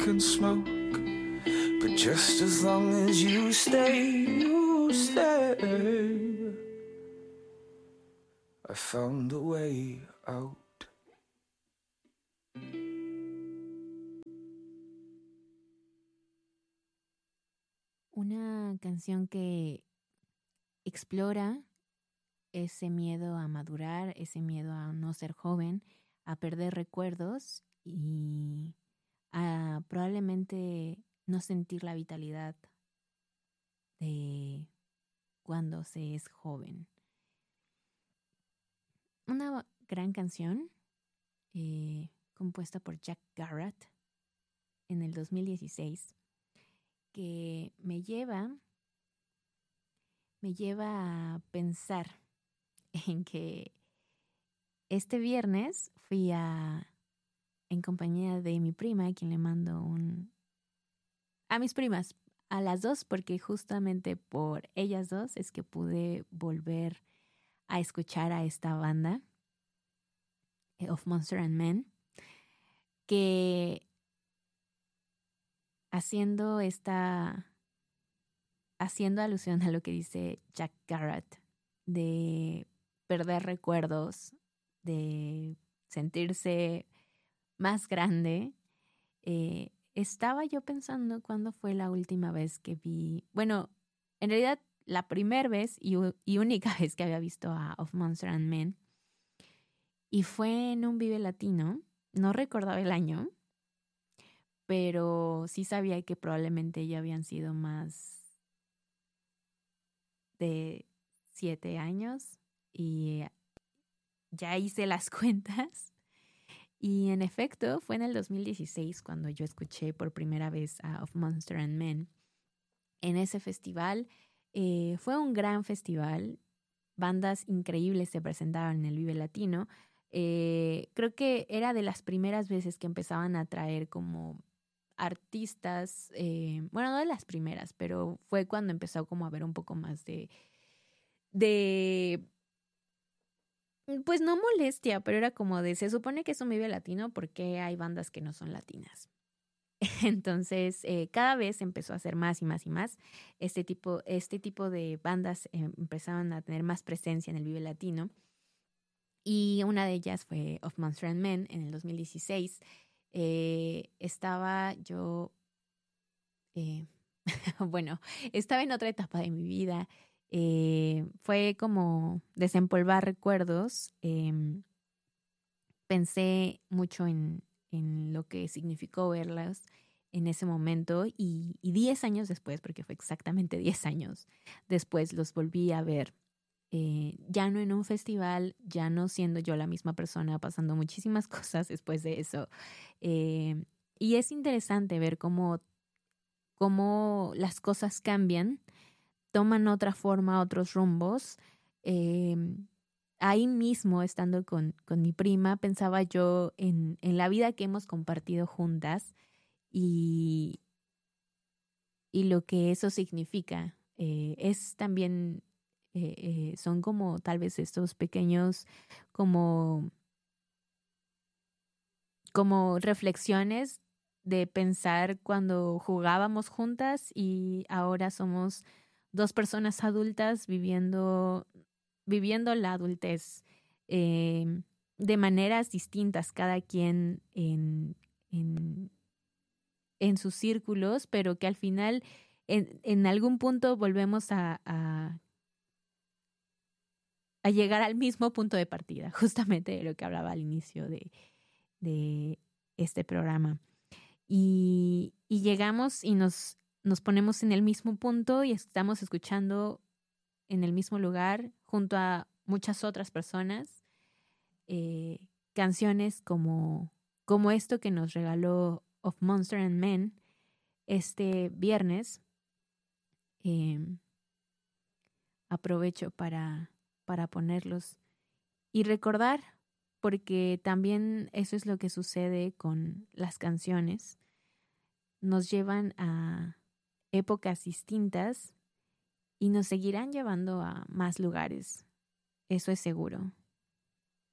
can smoke, but just as long as you stay, you stay. I found a way out. Una canción que explora ese miedo a madurar, ese miedo a no ser joven, a perder recuerdos y a probablemente no sentir la vitalidad de cuando se es joven. Una gran canción compuesta por Jack Garratt en el 2016 que me lleva a pensar en que este viernes fui en compañía de mi prima, a quien le mando a mis primas, a las dos, porque justamente por ellas dos es que pude volver a escuchar a esta banda Of Monster and Men, que haciendo alusión a lo que dice Jack Garratt de perder recuerdos, de sentirse más grande. Estaba yo pensando cuándo fue la última vez que vi, bueno, en realidad la primera vez y única vez que había visto a Of Monster and Men, y fue en un Vive Latino. No recordaba el año, pero sí sabía que probablemente ya habían sido más de 7 años y ya hice las cuentas. Y en efecto, fue en el 2016 cuando yo escuché por primera vez a Of Monster and Men. En ese festival, fue un gran festival. Bandas increíbles se presentaron en el Vive Latino. Creo que era de las primeras veces que empezaban a traer como artistas, bueno, no de las primeras, pero fue cuando empezó como a haber un poco más de pues no molestia, pero era como de, se supone que es un Vive Latino, ¿por qué hay bandas que no son latinas? Entonces, cada vez empezó a hacer más y más y más. Este tipo de bandas empezaron a tener más presencia en el Vive Latino. Y una de ellas fue Of Monster and Men en el 2016. Estaba yo, bueno, estaba en otra etapa de mi vida. Fue como desempolvar recuerdos. Pensé mucho en lo que significó verlas en ese momento y 10 años después, porque fue exactamente 10 años después, los volví a ver. Ya no en un festival, ya no siendo yo la misma persona, pasando muchísimas cosas después de eso. Y es interesante ver cómo las cosas cambian, toman otra forma, otros rumbos. Ahí mismo, estando con mi prima, pensaba yo en la vida que hemos compartido juntas y lo que eso significa. Es también, son como tal vez estos pequeños como reflexiones de pensar cuando jugábamos juntas y ahora somos dos personas adultas viviendo la adultez de maneras distintas, cada quien en sus círculos, pero que al final en algún punto volvemos a llegar al mismo punto de partida, justamente de lo que hablaba al inicio de este programa. Y llegamos y nos ponemos en el mismo punto y estamos escuchando en el mismo lugar junto a muchas otras personas canciones como esto que nos regaló Of Monster and Men este viernes. Aprovecho para ponerlos y recordar, porque también eso es lo que sucede con las canciones. Nos llevan a épocas distintas y nos seguirán llevando a más lugares. Eso es seguro.